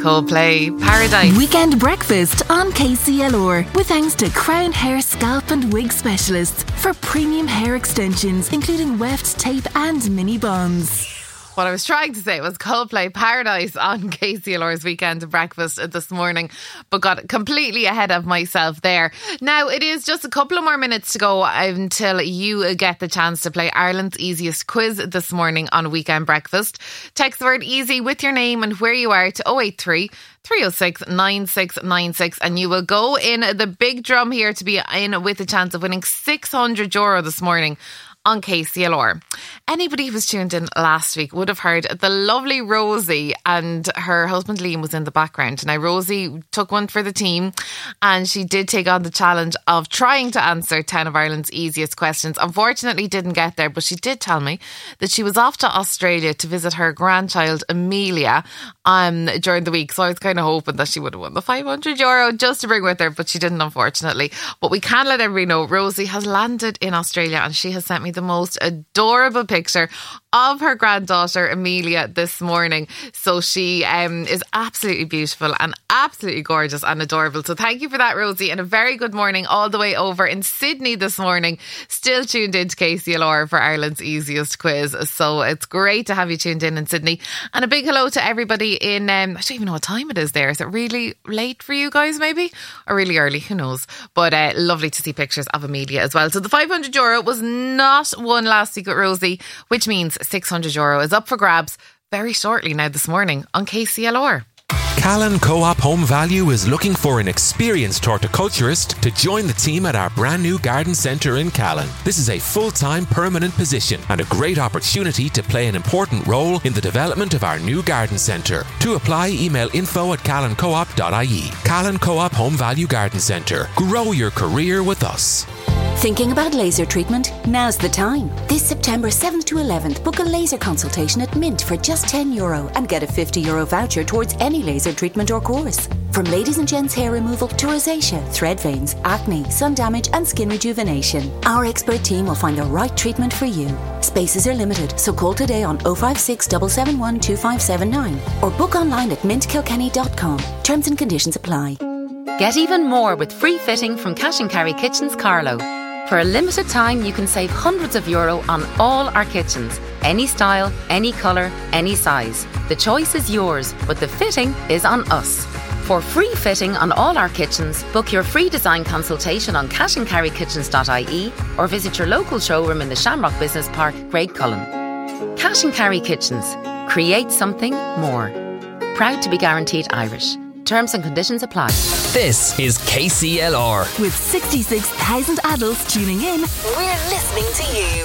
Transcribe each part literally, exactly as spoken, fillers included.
Coldplay, Paradise. Weekend breakfast on K C L R with thanks to Crown Hair Scalp and Wig Specialists for premium hair extensions including weft, tape and mini bonds. What I was trying to say was Coldplay, Paradise on K C L R's Weekend Breakfast this morning, but got completely ahead of myself there. Now, it is just a couple of more minutes to go until you get the chance to play Ireland's easiest quiz this morning on Weekend Breakfast. Text the word easy with your name and where you are to oh eight three, three oh six, nine six nine six and you will go in the big drum here to be in with a chance of winning six hundred euro this morning on K C L R. Anybody who was tuned in last week would have heard the lovely Rosie and her husband Liam was in the background. Now Rosie took one for the team and she did take on the challenge of trying to answer ten of Ireland's easiest questions. Unfortunately didn't get there, but she did tell me that she was off to Australia to visit her grandchild Amelia um, during the week. So I was kind of hoping that she would have won the five hundred euro just to bring with her, but she didn't, unfortunately. But we can let everybody know Rosie has landed in Australia and she has sent me the most adorable picture of her granddaughter Amelia this morning. So she um, is absolutely beautiful and absolutely gorgeous and adorable. So thank you for that, Rosie, and a very good morning all the way over in Sydney this morning. Still tuned in to K C L R for Ireland's easiest quiz. So it's great to have you tuned in in Sydney. And a big hello to everybody in, um, I don't even know what time it is there. Is it really late for you guys maybe? Or really early? Who knows? But uh, lovely to see pictures of Amelia as well. So the five hundred euro was not won last week with Rosie, which means six hundred euro is up for grabs very shortly now this morning on K C L R. Callan Co-op Home Value is looking for an experienced horticulturist to join the team at our brand new garden centre in Callan. This is a full-time permanent position and a great opportunity to play an important role in the development of our new garden centre. To apply, email info at callan coop dot I E. Callan Co-op Home Value Garden Centre. Grow your career with us. Thinking about laser treatment? Now's the time. This September seventh to eleventh, book a laser consultation at Mint for just ten euro and get a fifty euro voucher towards any laser treatment or course. From ladies and gents hair removal to rosacea, thread veins, acne, sun damage and skin rejuvenation, our expert team will find the right treatment for you. Spaces are limited, so call today on oh five six, seven seven one, two five seven nine or book online at mint kilkenny dot com. Terms and conditions apply. Get even more with free fitting from Cash and Carry Kitchens Carlow. For a limited time, you can save hundreds of euro on all our kitchens. Any style, any colour, any size. The choice is yours, but the fitting is on us. For free fitting on all our kitchens, book your free design consultation on cash and carry kitchens dot I E or visit your local showroom in the Shamrock Business Park, Craigcullen. Cash and Carry Kitchens. Create something more. Proud to be guaranteed Irish. Terms and conditions apply. This is K C L R. With sixty-six thousand adults tuning in, we're listening to you.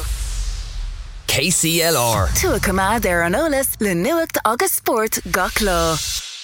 K C L R. Tua cumad ar an olas, le nuacht agus sport gach lá.